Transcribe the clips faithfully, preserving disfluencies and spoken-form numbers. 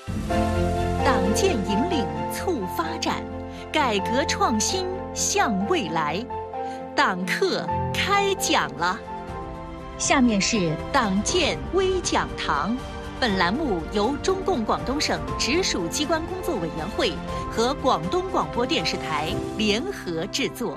党建引领促发展，改革创新向未来。党课开讲了，下面是党建微讲堂。本栏目由中共广东省直属机关工作委员会和广东广播电视台联合制作。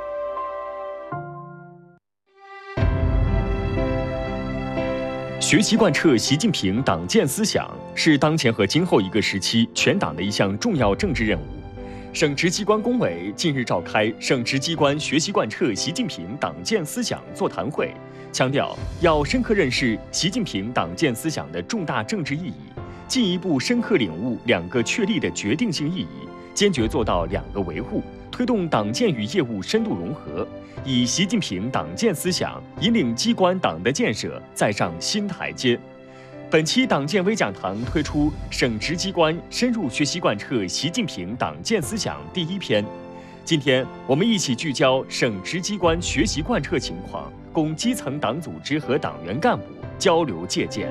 学习贯彻习近平党建思想是当前和今后一个时期全党的一项重要政治任务。省直机关工委近日召开省直机关学习贯彻习近平党建思想座谈会，强调要深刻认识习近平党建思想的重大政治意义，进一步深刻领悟两个确立的决定性意义，坚决做到两个维护，推动党建与业务深度融合，以习近平党建思想引领机关党的建设再上新台阶。本期党建微讲堂推出省直机关深入学习贯彻习近平党建思想第一篇。今天我们一起聚焦省直机关学习贯彻情况，供基层党组织和党员干部交流借鉴。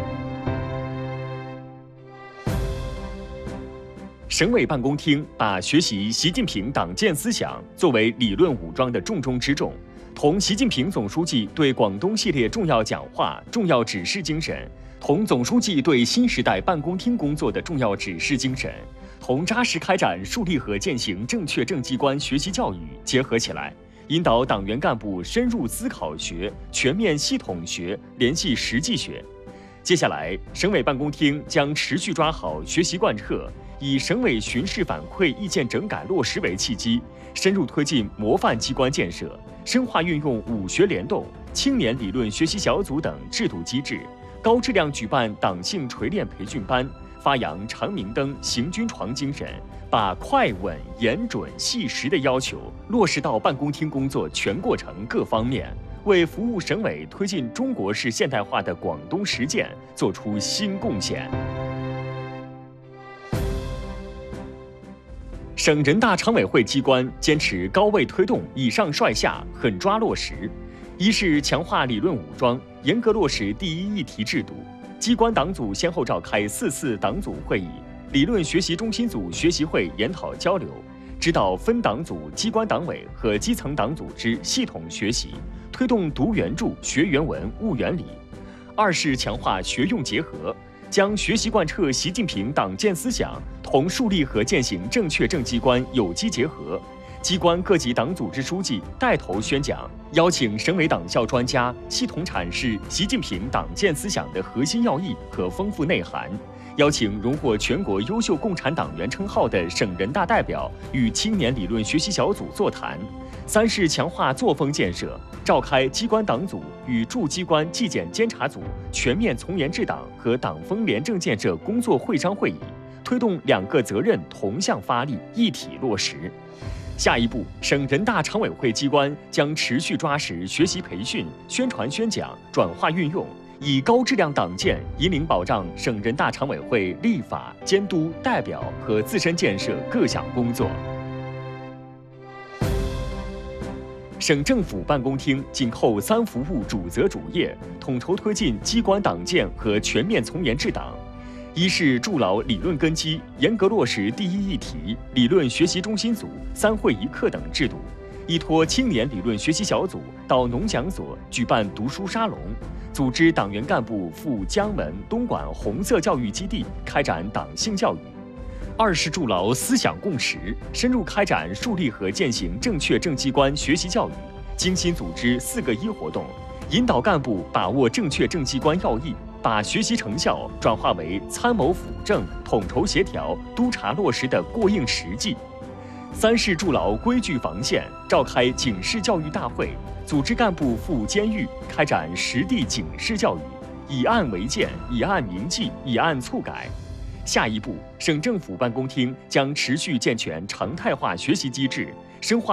省委办公厅把学习习近平党建思想作为理论武装的重中之重，同习近平总书记对广东系列重要讲话、重要指示精神，同总书记对新时代办公厅工作的重要指示精神，同扎实开展树立和践行正确正机关学习教育结合起来，引导党员干部深入思考学、全面系统学、联系实际学。接下来，省委办公厅将持续抓好学习贯彻，以省委巡视反馈意见整改落实为契机，深入推进模范机关建设，深化运用五学联动、青年理论学习小组等制度机制，高质量举办党性锤炼培训班，发扬长明灯、行军床精神，把快稳严准细实的要求落实到办公厅工作全过程各方面，为服务省委推进中国式现代化的广东实践做出新贡献。省人大常委会机关坚持高位推动以上率下，狠抓落实。一是强化理论武装，严格落实第一议题制度。机关党组先后召开四次党组会议、理论学习中心组学习会研讨交流，指导分党组、机关党委和基层党组织系统学习，推动读原著、学原文、悟原理。二是强化学用结合，将学习贯彻习近平党建思想同树立和践行正确正机关有机结合。机关各级党组织书记带头宣讲，邀请省委党校专家系统阐释习近平党建思想的核心要义和丰富内涵，邀请荣获全国优秀共产党员称号的省人大代表与青年理论学习小组座谈。三是强化作风建设，召开机关党组与驻机关纪检监察组全面从严治党和党风廉政建设工作会商会议，推动两个责任同向发力，一体落实。下一步，省人大常委会机关将持续抓实学习培训、宣传宣讲、转化运用，以高质量党建引领保障省人大常委会立法、监督、代表和自身建设各项工作。省政府办公厅紧扣三服务主责主业，统筹推进机关党建和全面从严治党。一是筑牢理论根基，严格落实第一议题、理论学习中心组、三会一课等制度，依托青年理论学习小组到农讲所举办读书沙龙，组织党员干部赴江门、东莞红色教育基地开展党性教育。二是筑牢思想共识，深入开展树立和践行正确正机关学习教育，精心组织四个一活动，引导干部把握正确正机关要义，把学习成效转化为参谋辅政、统筹协调、督查落实的过硬实际。三是筑牢规矩防线，召开警示教育大会，组织干部赴监狱开展实地警示教育，以案为鉴，以案明记，以案促改。下一步，省政府办公厅将持续健全常态化学习机制，深化